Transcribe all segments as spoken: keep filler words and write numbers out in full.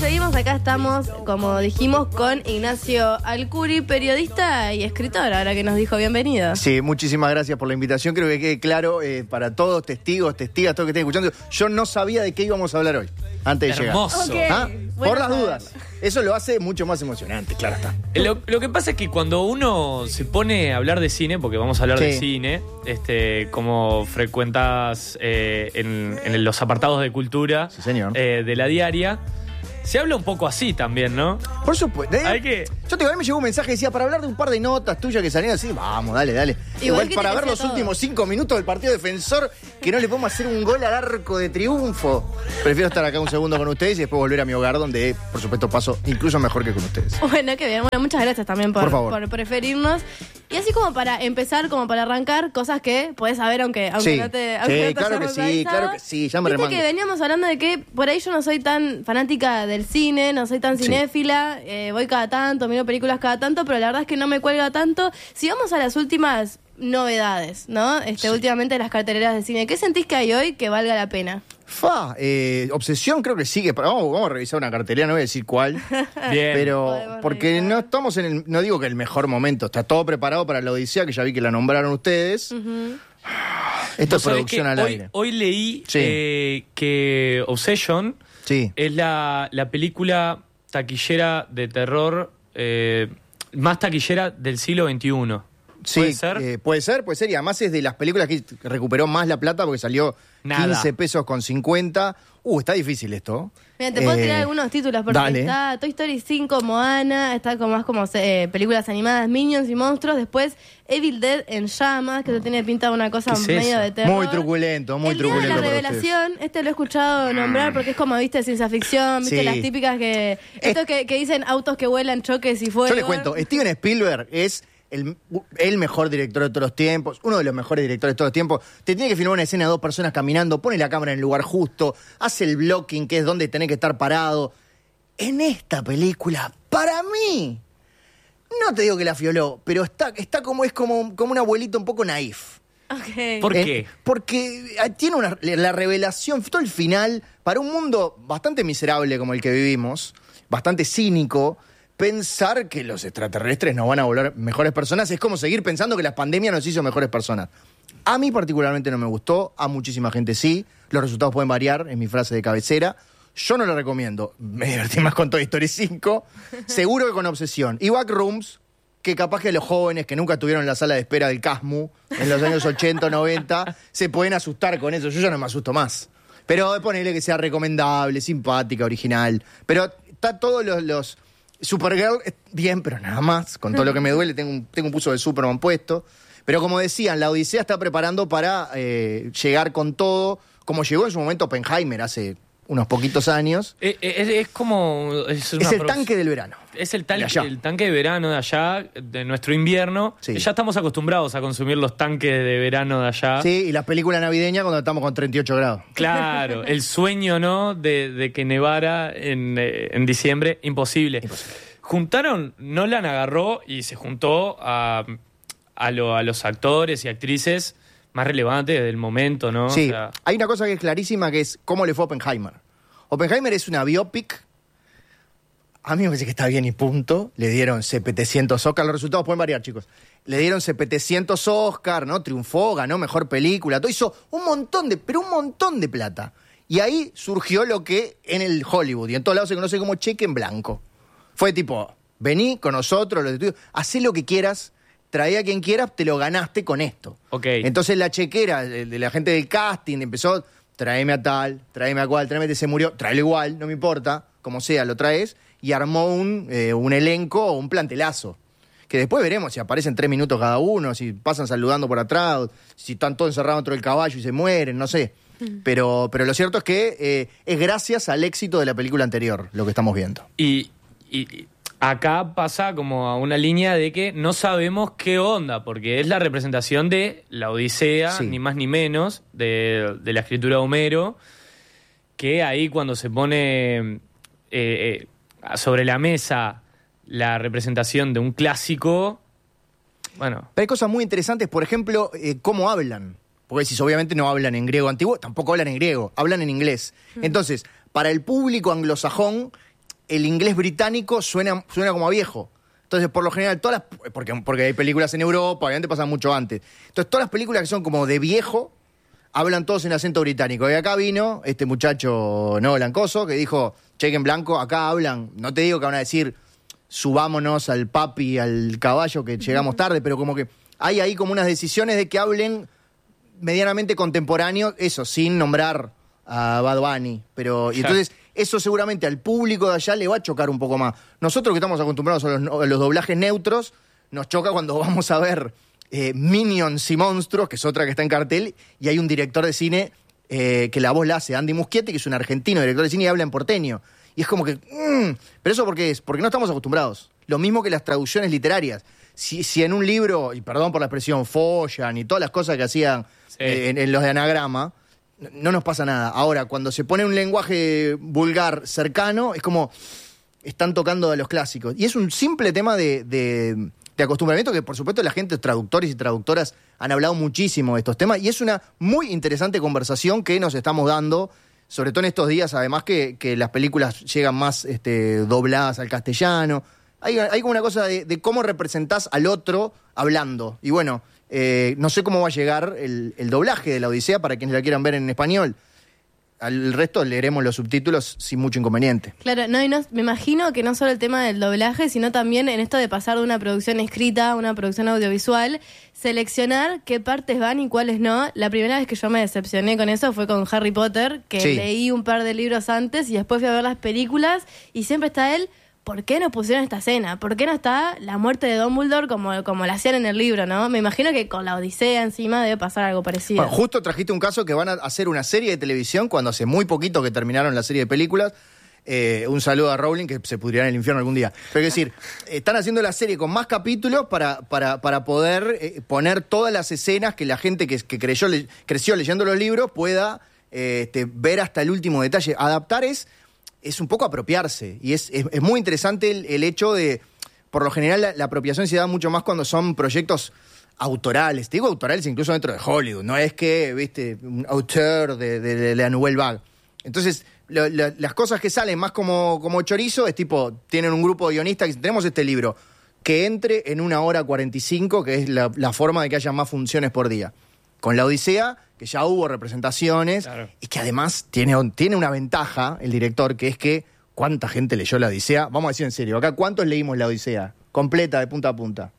seguimos, acá estamos, como dijimos, con Ignacio Alcuri, periodista y escritor, ahora que nos dijo bienvenido. Sí, muchísimas gracias por la invitación, creo que quede claro eh, para todos, testigos, testigas, todos que estén escuchando, yo no sabía de qué íbamos a hablar hoy, antes de Hermoso. llegar. ¿Ah? Okay. Por las dudas. Eso lo hace mucho más emocionante, claro está. Lo, lo que pasa es que cuando uno se pone a hablar de cine, porque vamos a hablar Sí. de cine, este, como frecuentas eh, en, en los apartados de cultura Sí, señor. eh, de la diaria, se habla un poco así también, ¿no? Por supuesto. ¿eh? Hay que... Yo te digo, a mí me llegó un mensaje que decía, para hablar de un par de notas tuyas que salían así, vamos, dale, dale. Igual Igual que para te ver decía los todo. últimos cinco minutos del partido defensor, que no le podemos hacer un gol al arco de triunfo. Prefiero estar acá un segundo con ustedes y después volver a mi hogar, donde, por supuesto, paso incluso mejor que con ustedes. Bueno, qué bien. Bueno, muchas gracias también por, Por favor. por preferirnos. Y así como para empezar, como para arrancar, cosas que podés saber aunque, aunque Sí. no te aunque Sí, no te claro que hayamos sí, avisado. claro que sí, ya me Viste remango. que veníamos hablando de que por ahí yo no soy tan fanática del cine, no soy tan Sí. cinéfila, eh, voy cada tanto, miro películas cada tanto, pero la verdad es que no me cuelga tanto. Si vamos a las últimas novedades, ¿no? Este, Sí. últimamente las carteleras de cine, ¿qué sentís que hay hoy que valga la pena? Fa, eh, Obsesión creo que sigue. Vamos, vamos a revisar una cartelera, no voy a decir cuál. Bien. Pero Podemos porque revisar. no estamos en el, no digo que el mejor momento, está todo preparado para la Odisea, que ya vi que la nombraron ustedes. Ujú. Esto es Vos sabés producción que al hoy, aire. Hoy leí Sí. eh, que Obsession Sí. es la, la película taquillera de terror eh, más taquillera del siglo veintiuno. Sí, ¿Puede ser? eh, puede ser, puede ser. Y además es de las películas que recuperó más la plata porque salió Nada. quince pesos con cincuenta. Uh, está difícil esto. Mira, te puedo Eh, tirar algunos títulos porque dale. está Toy Story cinco, Moana, está como más como eh, películas animadas, Minions y monstruos, después Evil Dead en llamas, que no tiene pinta de una cosa ¿Qué es medio eso? de terror. Muy truculento, muy El día de truculento. la para revelación, este lo he escuchado nombrar porque es como, viste, ciencia ficción, viste, Sí. las típicas que... Estos que, que dicen autos que vuelan, choques y fuego. Yo les cuento, Steven Spielberg es el, el mejor director de todos los tiempos, uno de los mejores directores de todos los tiempos. Te tiene que filmar una escena de dos personas caminando, pone la cámara en el lugar justo, hace el blocking, que es donde tenés que estar parado. En esta película, para mí, no te digo que la fioló, pero está, está como, es como, como un abuelito un poco naif. Ok. ¿Por Eh, qué? Porque eh, tiene una, la revelación, todo el final, para un mundo bastante miserable como el que vivimos, bastante cínico, pensar que los extraterrestres nos van a volver mejores personas es como seguir pensando que la pandemia nos hizo mejores personas. A mí particularmente no me gustó, a muchísima gente sí, los resultados pueden variar, es mi frase de cabecera. Yo no lo recomiendo, me divertí más con Toy Story cinco, seguro que con Obsesión. Y Backrooms, que capaz que los jóvenes que nunca estuvieron en la sala de espera del Casmu en los años ochenta o noventa se pueden asustar con eso. Yo ya no me asusto más. Pero ponele que sea recomendable, simpática, original. Pero está todos los, los... Supergirl, eh, bien, pero nada más. Con todo lo que me duele, tengo un, tengo un puso de Superman puesto. Pero como decían, la Odisea está preparando para eh, llegar con todo, como llegó en su momento Oppenheimer hace unos poquitos años. Eh, eh, Es, es como... Es, una Es el produ- tanque del verano. Es el, de tal- allá. el tanque de verano de allá, de nuestro invierno. Sí. Ya estamos acostumbrados a consumir los tanques de verano de allá. Sí, y la película navideña cuando estamos con treinta y ocho grados. Claro, el sueño, ¿no? De, de que nevara en, eh, en diciembre, imposible. Imposible. Juntaron, Nolan agarró y se juntó a, a, lo- a los actores y actrices más relevantes del momento, ¿no? Sí, O sea, hay una cosa que es clarísima, que es cómo le fue a Oppenheimer. Oppenheimer es una biopic. A mí me parece que está bien y punto. Le dieron setecientos Oscar. Los resultados pueden variar, chicos. Le dieron setecientos Oscar, ¿no? Triunfó, ganó mejor película. Todo hizo un montón de, pero un montón de plata. Y ahí surgió lo que en el Hollywood y en todos lados se conoce como cheque en blanco. Fue tipo, vení con nosotros, los estudios, hacé lo que quieras, trae a quien quieras, te lo ganaste con esto. Ok. Entonces la chequera de, de la gente del casting empezó, tráeme a tal, tráeme a cual, tráeme a este, se murió, tráelo igual, no me importa, como sea, lo traes, y armó un, eh, un elenco o un plantelazo. Que después veremos si aparecen tres minutos cada uno, si pasan saludando por atrás, si están todos encerrados dentro del caballo y se mueren, no sé. Pero, pero lo cierto es que eh, es gracias al éxito de la película anterior lo que estamos viendo. y, y- y acá pasa como a una línea de que no sabemos qué onda, porque es la representación de la Odisea, Sí. ni más ni menos, de, de la escritura de Homero, que ahí cuando se pone eh, eh, sobre la mesa la representación de un clásico, bueno, Pero hay cosas muy interesantes, por ejemplo, eh, cómo hablan. Porque si obviamente no hablan en griego antiguo, tampoco hablan en griego, hablan en inglés. Entonces, para el público anglosajón, el inglés británico suena, suena como a viejo. Entonces, por lo general, todas las... Porque, porque hay películas en Europa, obviamente pasan mucho antes. Entonces, todas las películas que son como de viejo, hablan todos en acento británico. Y acá vino este muchacho no blancoso que dijo, cheque en blanco, acá hablan, no te digo que van a decir, subámonos al papi, al caballo, que llegamos tarde, pero como que hay ahí como unas decisiones de que hablen medianamente contemporáneo, eso, sin nombrar a Bad Bunny. Pero, y entonces, eso seguramente al público de allá le va a chocar un poco más. Nosotros que estamos acostumbrados a los, a los doblajes neutros, nos choca cuando vamos a ver eh, Minions y Monstruos, que es otra que está en cartel, y hay un director de cine eh, que la voz la hace Andy Muschietti, que es un argentino director de cine y habla en porteño. Y es como que... Mmm, ¿pero eso por qué es? Porque no estamos acostumbrados. Lo mismo que las traducciones literarias. Si, si en un libro, y perdón por la expresión, follan y todas las cosas que hacían sí. eh, en, en los de anagrama, no nos pasa nada. Ahora, cuando se pone un lenguaje vulgar cercano, es como están tocando a los clásicos. Y es un simple tema de, de, de acostumbramiento que, por supuesto, la gente, traductores y traductoras, han hablado muchísimo de estos temas. Y es una muy interesante conversación que nos estamos dando, sobre todo en estos días, además que, que las películas llegan más este, dobladas al castellano. Hay, hay como una cosa de, de cómo representás al otro hablando. Y bueno... Eh, no sé cómo va a llegar el, el doblaje de La Odisea para quienes la quieran ver en español. Al resto leeremos los subtítulos sin mucho inconveniente. Claro, no, y no, me imagino que no solo el tema del doblaje, sino también en esto de pasar de una producción escrita a una producción audiovisual, seleccionar qué partes van y cuáles no. La primera vez que yo me decepcioné con eso fue con Harry Potter, que sí. leí un par de libros antes y después fui a ver las películas y siempre está él... ¿Por qué no pusieron esta escena? ¿Por qué no está la muerte de Dumbledore como, como la hacían en el libro, no? Me imagino que con la Odisea encima debe pasar algo parecido. Bueno, justo trajiste un caso que van a hacer una serie de televisión cuando hace muy poquito que terminaron la serie de películas. Eh, un saludo a Rowling, que se pudrirá en el infierno algún día. Pero es decir, están haciendo la serie con más capítulos para, para, para poder eh, poner todas las escenas que la gente que, que creyó, le, creció leyendo los libros pueda eh, este, ver hasta el último detalle. Adaptar es... es un poco apropiarse, y es, es, es muy interesante el, el hecho de, por lo general, la, la apropiación se da mucho más cuando son proyectos autorales, te digo autorales incluso dentro de Hollywood, no es que, viste, un autor de, de, de la Nouvelle Vague. Entonces, lo, lo, las cosas que salen más como, como chorizo es tipo, tienen un grupo de guionistas que tenemos este libro, que entre en una hora cuarenta y cinco, que es la, la forma de que haya más funciones por día. Con La Odisea, que ya hubo representaciones, claro. y que además tiene, tiene una ventaja, el director, que es que ¿cuánta gente leyó La Odisea? Vamos a decir en serio, acá ¿cuántos leímos La Odisea? Completa, de punta a punta.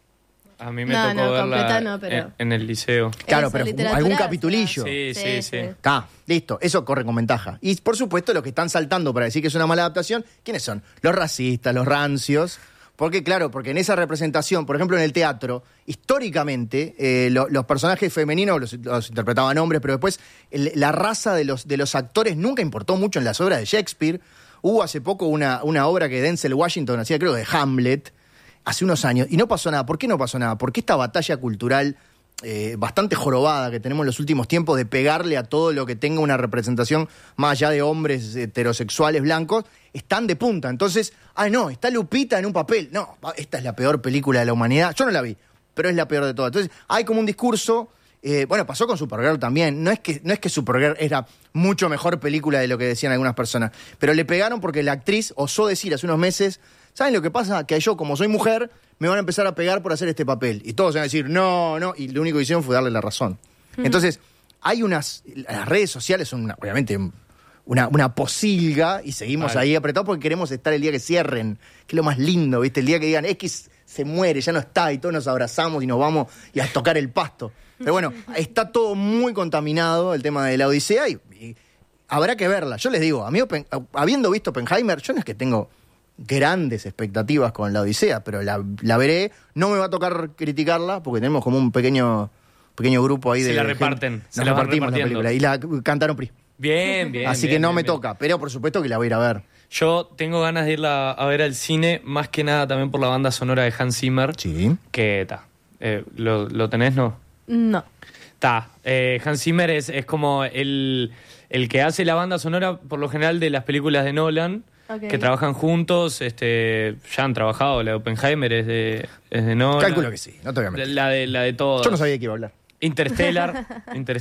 A mí me no, tocó no, verla no, pero... en, en el liceo. Claro, Eso, pero algún capitulillo. Sí, sí, sí. Está, listo, eso corre con ventaja. Y por supuesto, los que están saltando para decir que es una mala adaptación, ¿quiénes son? Los racistas, los rancios... Porque, claro, porque en esa representación, por ejemplo, en el teatro, históricamente, eh, lo, los personajes femeninos los, los interpretaban hombres, pero después el, la raza de los, de los actores nunca importó mucho en las obras de Shakespeare. Hubo hace poco una, una obra que Denzel Washington hacía, creo, de Hamlet, hace unos años, y no pasó nada. ¿Por qué no pasó nada? Porque esta batalla cultural eh, bastante jorobada que tenemos en los últimos tiempos de pegarle a todo lo que tenga una representación más allá de hombres heterosexuales blancos, están de punta. Entonces, ay no, está Lupita en un papel. No, esta es la peor película de la humanidad. Yo no la vi, pero es la peor de todas. Entonces, hay como un discurso, eh, bueno, pasó con Supergirl también. No es que, no es que Supergirl era mucho mejor película de lo que decían algunas personas, pero le pegaron porque la actriz osó decir hace unos meses, ¿saben lo que pasa? Que yo, como soy mujer, me van a empezar a pegar por hacer este papel. Y todos van a decir, no, no, y lo único que hicieron fue darle la razón. Mm. Entonces, hay unas, las redes sociales son una, obviamente... Una, una posilga y seguimos Ay. ahí apretados porque queremos estar el día que cierren, que es lo más lindo, ¿viste? El día que digan, X se muere, ya no está, y todos nos abrazamos y nos vamos y a tocar el pasto. Pero bueno, está todo muy contaminado el tema de La Odisea y, y habrá que verla. Yo les digo, a mí, habiendo visto Oppenheimer, yo no es que tengo grandes expectativas con La Odisea, pero la, la veré, no me va a tocar criticarla porque tenemos como un pequeño, pequeño grupo ahí se de... Se la reparten, gente. se Nos la repartimos la película y la cantaron P R I. Bien, bien. Así bien, que no bien, me bien. toca, pero por supuesto que la voy a ir a ver. Yo tengo ganas de irla a ver al cine, más que nada también por la banda sonora de Hans Zimmer. Sí. Que está. Eh, ¿lo, ¿Lo tenés, no? No. Está. Eh, Hans Zimmer es, es como el, el que hace la banda sonora, por lo general, de las películas de Nolan. Okay. Que trabajan juntos, este, ya han trabajado. La de Oppenheimer es de, es de Nolan. Cálculo que sí, no te voy a mentir. La de, la de todo. Yo no sabía que iba a hablar. Interstellar. Interstellar.